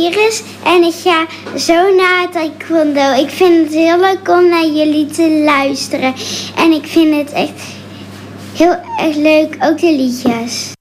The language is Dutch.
Iris en ik ga zo naar taekwondo. Ik vind het heel leuk om naar jullie te luisteren. En ik vind het echt heel erg leuk, ook de liedjes.